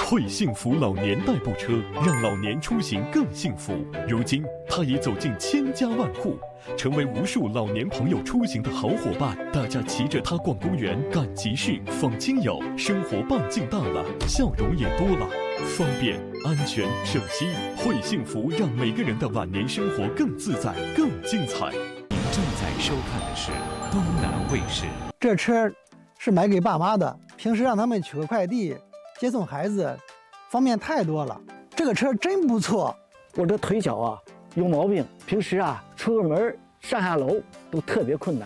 惠幸福老年代步车让老年出行更幸福。如今，它已走进千家万户，成为无数老年朋友出行的好伙伴。大家骑着它逛公园、赶集市、访亲友，生活半径大了，笑容也多了。方便、安全、省心，惠幸福让每个人的晚年生活更自在、更精彩。 您正在收看的是东南卫视。 这车是买给爸妈的，平时让他们取个快递、接送孩子，方便太多了。这个车真不错。 我这腿脚有毛病，平时出个门上下楼都特别困难。